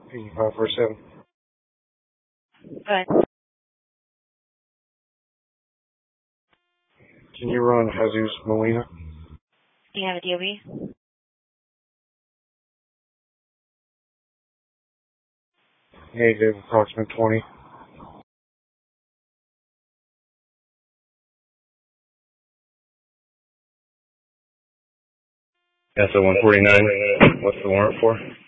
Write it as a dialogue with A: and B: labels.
A: 8547.
B: Good.
A: Can you run Jesus Molina?
B: Do you have a DOB?
A: Negative, approximate 20.
C: SO 149, what's the warrant for?